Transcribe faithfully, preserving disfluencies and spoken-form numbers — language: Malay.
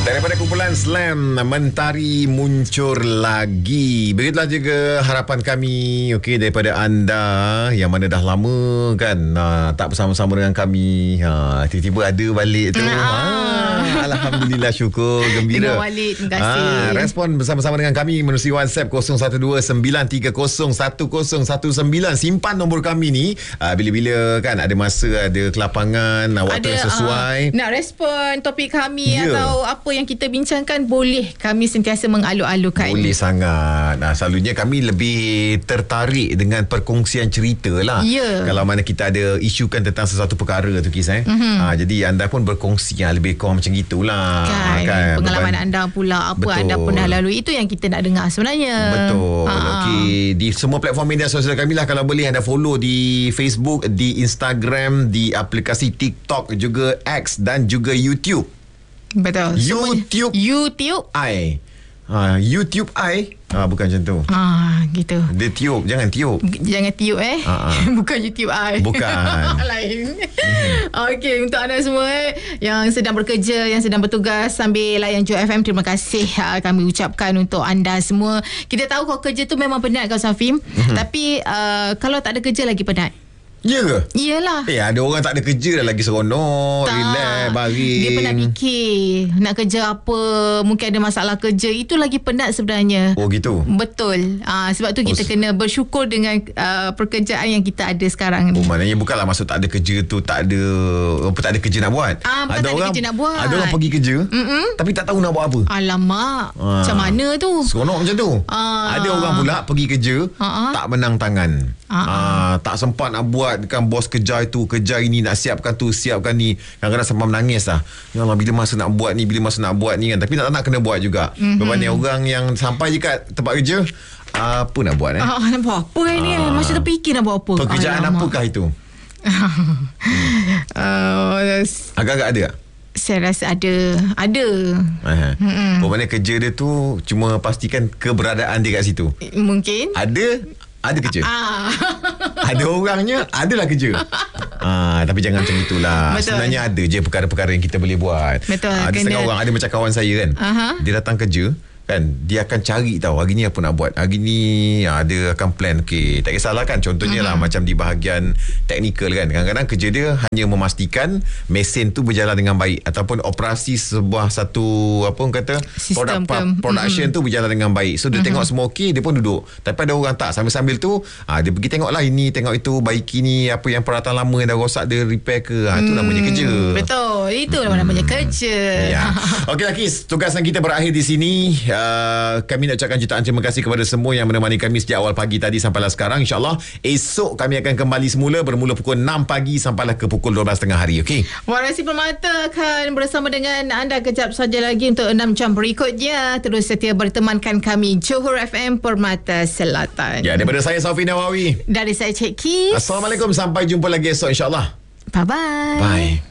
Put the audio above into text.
Daripada kumpulan Slam, Mentari muncul lagi. Begitulah juga harapan kami, okey, daripada anda yang mana dah lama kan uh, tak bersama-sama dengan kami. Ha, tiba-tiba ada balik tu. Ah. Ha, Alhamdulillah, syukur, gembira. Dengan Walid, terima kasih. Ha, respon bersama-sama dengan kami menerusi WhatsApp kosong satu dua sembilan tiga kosong satu kosong satu sembilan. Simpan nombor kami ni uh, bila-bila kan ada masa, ada kelapangan, waktu ada, yang sesuai. Uh, nak respon topik kami yeah. atau apa yang kita bincangkan, boleh kami sentiasa mengalu-alukan. Boleh sangat. Nah, selalunya kami lebih tertarik dengan perkongsian cerita lah. Ya. Kalau mana kita ada isukan tentang sesuatu perkara tu, Kis, eh. Mm-hmm. Ha, jadi anda pun berkongsi lah, lebih kurang macam gitulah. Kan, kan? pengalaman Beban. anda pula, apa Betul. anda pernah lalui, itu yang kita nak dengar sebenarnya. Betul. Ha. Okey, di semua platform media sosial kami lah, kalau boleh anda follow di Facebook, di Instagram, di aplikasi TikTok, juga X dan juga YouTube. Betul. YouTube. YouTube. I. Ha, YouTube I. Ah, bukan macam tu. Ah, gitu. Dia tiup, jangan tiup. Jangan tiup eh. Uh-uh. Bukan YouTube I. Bukan. Lain. Okey, untuk anda semua eh, yang sedang bekerja, yang sedang bertugas sambil layan Joy F M, terima kasih uh, kami ucapkan untuk anda semua. Kita tahu kalau kerja tu memang penat, kau Safim. Mm-hmm. Tapi uh, kalau tak ada kerja lagi penat. Ya ke? Iyalah. Eh, ada orang tak ada kerja dah lagi seronok, relax, baring. Dia pernah fikir nak kerja apa, mungkin ada masalah kerja, itu lagi penat sebenarnya. Oh gitu? Betul. uh, Sebab tu kita oh, kena bersyukur dengan uh, pekerjaan yang kita ada sekarang ni. Oh, maknanya bukanlah maksud tak ada kerja tu tak ada apa, tak ada kerja nak buat. Ah, bukan ada tak orang, ada kerja nak buat. Ada orang pergi kerja, Mm-mm. tapi tak tahu nak buat apa. Alamak, ah. macam mana tu? Seronok macam tu. ah. Ada orang pula pergi kerja, Ah. tak menang tangan. Ah. Ah, tak sempat nak buat, kan bos kejar itu, kejar ini, nak siapkan tu, siapkan ni. Kadang-kadang sampai menangis lah. Ya Allah, bila masa nak buat ni, bila masa nak buat ni kan. Tapi nak tak nak kena buat juga. Mm-hmm. Berbanding orang yang sampai je kat tempat kerja, apa nak buat eh? Ah, nak buat apa ni? Ah. Macam terfikir nak buat apa? Pekerjaan Alamak. apakah itu? hmm. uh, Agak-agak ada tak? Saya rasa ada. Ada. Uh-huh. Bermakna kerja dia tu cuma pastikan keberadaan dia kat situ. Mungkin. Ada, ada kerja. Ah. Ada orangnya, adalah kerja. Ah, tapi jangan macam itulah. Betul. Sebenarnya ada je perkara-perkara yang kita boleh buat. Betul. Ah, ada Kena... setengah orang, ada macam kawan saya kan. Uh-huh. Dia datang kerja kan, dia akan cari tahu hari ni apa nak buat. Hari ni ha, dia akan plan. Okey, tak kisahlah kan, contohnya uh-huh. lah macam di bahagian teknikal kan, kadang-kadang kerja dia hanya memastikan mesin tu berjalan dengan baik, ataupun operasi sebuah satu apa orang kata sistem produk, production uh-huh. tu berjalan dengan baik. So dia uh-huh. tengok semua okey, dia pun duduk. Tapi ada orang tak, sambil-sambil tu ha, dia pergi tengok lah ini, tengok itu, baiki ni, apa yang peralatan lama yang dah rosak dia repair ke. Ha, itu hmm. namanya kerja. Betul, itu hmm. namanya kerja. Ya. Okeylah Kis, tugasan kita berakhir di sini. Uh, kami nak ucapkan jutaan terima kasih kepada semua yang menemani kami sejak awal pagi tadi sampailah sekarang. InsyaAllah esok kami akan kembali semula bermula pukul enam pagi sampailah ke pukul dua belas tengah hari. Okey. Warasi Permata akan bersama dengan anda kejap saja lagi untuk enam jam berikutnya. Terus setia bertemankan kami Johor F M Permata Selatan. Ya, daripada saya Safi Nawawi. Dari saya Cik Kis. Assalamualaikum, sampai jumpa lagi esok insyaAllah. Bye-bye. Bye.